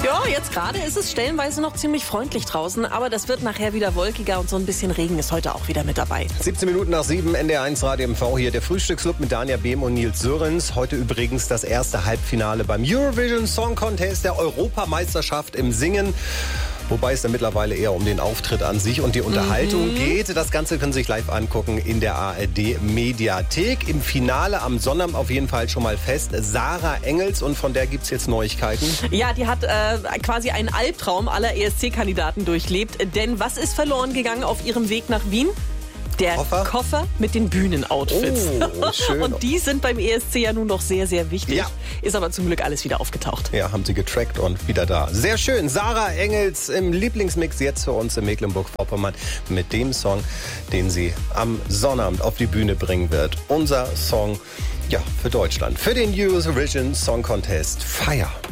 Ja, jetzt gerade ist es stellenweise noch ziemlich freundlich draußen, aber das wird nachher wieder wolkiger und so ein bisschen Regen ist heute auch wieder mit dabei. 17 Minuten nach 7, NDR1 Radio MV hier, der Frühstücksclub mit Dania Behm und Nils Sörens. Heute übrigens das erste Halbfinale beim Eurovision Song Contest der Europameisterschaft im Singen. Wobei es dann mittlerweile eher um den Auftritt an sich und die Unterhaltung geht. Das Ganze können Sie sich live angucken in der ARD-Mediathek. Im Finale am Sonnabend auf jeden Fall schon mal fest Sarah Engels und von der gibt es jetzt Neuigkeiten. Ja, die hat quasi einen Albtraum aller ESC-Kandidaten durchlebt. Denn was ist verloren gegangen auf ihrem Weg nach Wien? Der Koffer mit den Bühnenoutfits. Oh, schön. Und die sind beim ESC ja nun noch sehr, sehr wichtig. Ja. Ist aber zum Glück alles wieder aufgetaucht. Ja, haben sie getrackt und wieder da. Sehr schön. Sarah Engels im Lieblingsmix jetzt für uns in Mecklenburg-Vorpommern mit dem Song, den sie am Sonnabend auf die Bühne bringen wird. Unser Song, ja, für Deutschland. Für den Eurovision Song Contest. Fire.